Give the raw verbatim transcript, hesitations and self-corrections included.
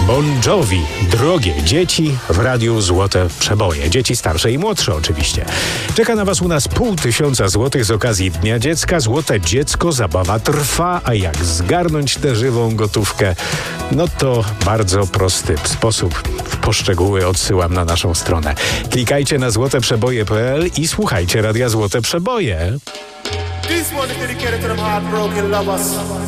Bon Jovi, drogie dzieci w radiu Złote Przeboje. Dzieci starsze i młodsze oczywiście. Czeka na was u nas pół tysiąca złotych z okazji Dnia Dziecka. Złote dziecko, zabawa trwa, a jak zgarnąć tę żywą gotówkę? No to bardzo prosty sposób. Poszczegóły odsyłam na naszą stronę. Klikajcie na złote przeboje kropka p l i słuchajcie Radia Złote Przeboje. This one is dedicated to them heartbroken lovers.